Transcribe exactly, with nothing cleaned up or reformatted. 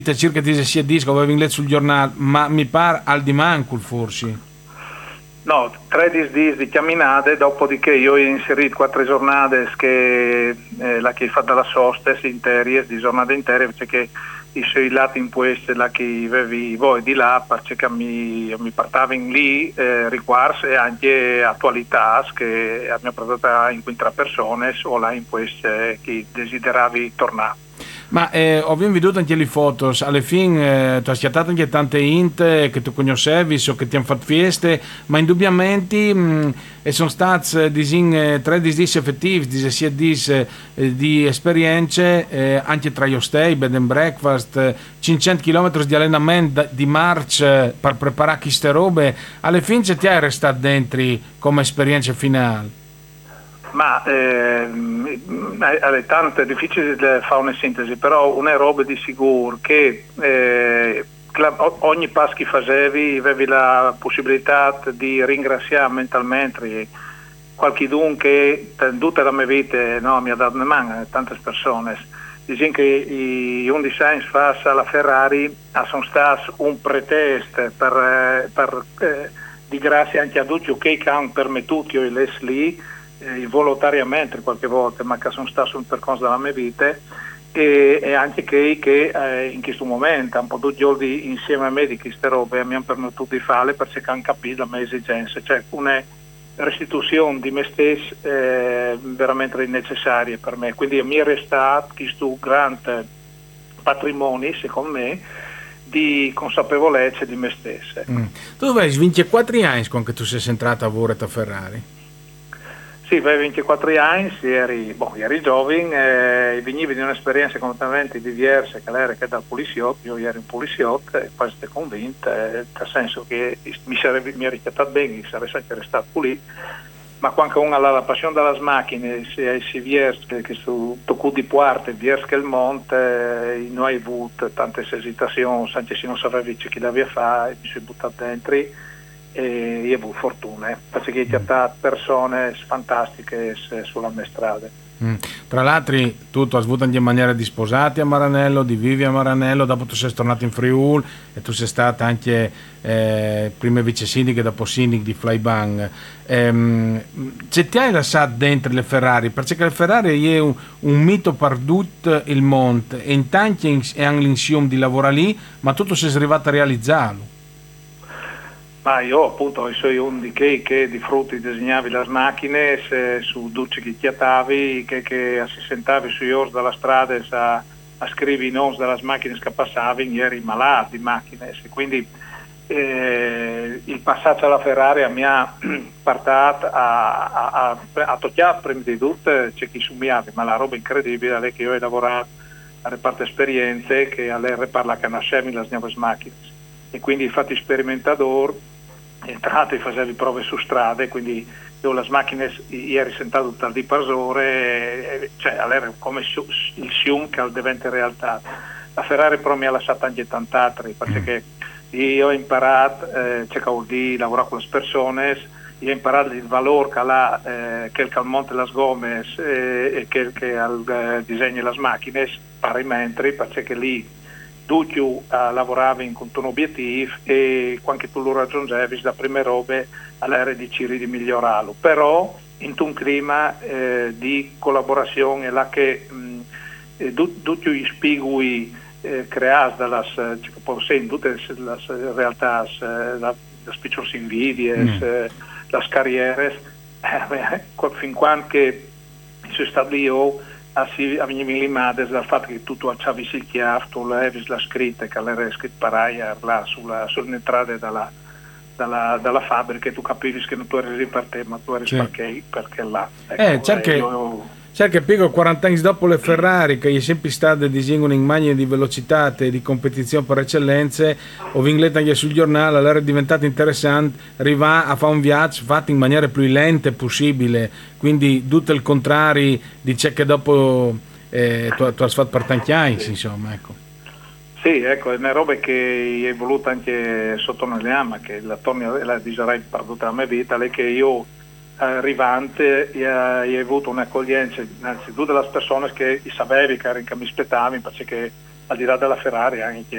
circa ti sia disco, avevi letto sul giornale, ma mi pare al di mancul forse. No, tre dis di camminate, dopodiché io ho inserito quattro giornate che eh, la che fa dalla sosta intere, di giornate intere, perché i suoi lati in questo la che avevi voi di là, perché mi, mi portavo in lì eh, riguardo e anche attualità che abbiamo portato in quinta persone o là in queste che desideravi tornare. Ma eh, ho veduto anche le foto, alla fine eh, tu hai schiattato anche tante int che tu conoscevi o che ti hanno fatto feste, ma indubbiamente mh, e sono stati disin, eh, tre disdis effettivi, sia dis eh, di esperienze eh, anche tra io stay, bed and breakfast, eh, cinquecento chilometri di allenamento di marcia eh, per preparare queste robe, alla fine ti hai restato dentro come esperienza finale? Ma eh, è tanto è difficile fare una sintesi, però una roba di sicuro che eh, ogni passo che facevi avevi la possibilità di ringraziare mentalmente qualcuno che in tutta la mia vita no, mi ha dato una mano, tante persone. Dicono che i undici anni fa alla Ferrari sono stati un pretesto per, per eh, di grazia anche a tutti che hanno permesso io le lì Eh, volontariamente qualche volta, ma che sono stato un percorso della mia vita e, e anche che, che eh, in questo momento un po' tutti giorni insieme a me di queste robe mi hanno permesso di farle perché hanno capito le mie esigenze, cioè una restituzione di me stesso eh, veramente necessaria per me, quindi mi è restato questo grande patrimonio secondo me di consapevolezza di me stessa. Mm. Tu avevi ventiquattro anni quando tu sei entrato a lavorare a Ferrari? Sì, avevo ventiquattro anni, eri, boh, eri giovane, eh, venivi di un'esperienza completamente diversa che era che dal poliziotto, io ero un poliziotto e poi sono convinto, eh, nel senso che mi, sarebbe, mi eri trattato bene, mi sarei sempre restato pulito, ma quando uno ha la passione delle macchine, se si viene che su tocco di parte, viene che il monte, eh, non hai avuto tante esitazioni, anche se non sapevi chi l'aveva fatto, mi sono buttato dentro e io ho avuto fortuna eh, perché ho trattato persone fantastiche sulla mia strada. Mm. Tra l'altro tu hai avuto anche in maniera di sposati a Maranello, di vivi a Maranello, dopo tu sei tornato in Friuli e tu sei stata anche eh, prima vice sindaco e dopo sindaco di Flybang. Ehm, se ti hai lasciato dentro le Ferrari, perché le Ferrari è un, un mito perduto il monte e in tanti hanno l'insieme di lavorare lì, ma tu sei arrivato a realizzarlo. Ma io appunto sono uno di che, che di frutti disegnavi le macchine, se, su duci che chiatavi, che, che si sentavi sui orsi dalla strada e a, a scrivi i nomi delle macchine che passavi, eri malato di macchine. Quindi eh, il passaggio alla Ferrari mi ha portato a, a, a, a toccare prima di tutto c'è chi sumiavi, ma la roba incredibile è che io ho lavorato a reparto esperienze che alle reparla che nascemi le nuove macchine. E quindi infatti sperimentatore entrato e facevi prove su strade, quindi io le macchine ieri sentato tardi parsore, cioè era come il sium che diventa realtà. La Ferrari però mi ha lasciato anche tant'altri, perché io ho imparato, eh, cercavo di lavorare con le persone, io ho imparato il valore che ha eh, che il calmonte las gomes eh, e che, che al eh, disegno le macchine parimenti, perché lì tutti uh, lavoravi con un obiettivo e quando tu lo raggiungevi da prime robe all'era di Ciri di migliorarlo, però in un clima eh, di collaborazione là che mh, tutti gli spigui eh, creati dalle in tutte le realtà, le picciole invidie, mm. le carriere, eh, fin quando che si stabilì a si avveniva limate dal fatto che tu acciavi il chiaro, tu l'avevi la scritta che era scritta paraia là sulla, sull'entrata dalla, dalla, dalla fabbrica e tu capivi che non tu eri per te ma tu eri sì. perché, perché là ecco, eh, certo io... che piego quaranta anni dopo le Ferrari che è sempre stata disingono in maglie di velocità e di competizione per eccellenze ho vinto anche sul giornale allora è diventato interessante arrivare a fare un viaggio fatto in maniera più lenta possibile, quindi tutto il contrario di ciò che dopo eh, tu, tu hai fatto per tanti anni insomma ecco. Sì, ecco, è una roba che è voluta anche sottolineare ma che la torni la dicerai perduta la mia vita è che io arrivante e hai avuto un'accoglienza innanzitutto delle persone che sapevi che mi aspettavi perché al di là della Ferrari anche